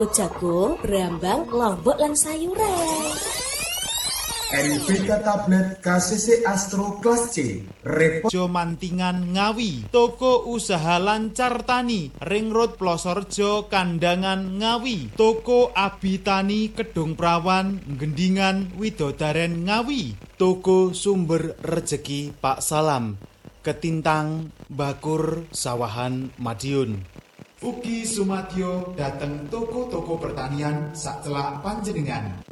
jagung, brambang, lombok lan sayuran. NPK tablet KCC Astro Kelas C. Jo Mantingan Ngawi, toko usaha lancar tani, Ring Road Plosorjo Kandangan Ngawi, toko Abitani Kedung Prawan, Gendingan Widodaren Ngawi, toko Sumber Rejeki Pak Salam, Ketintang Bakur Sawahan Madiun. Ugi sumadyo dateng toko-toko pertanian sak celak panjenengan.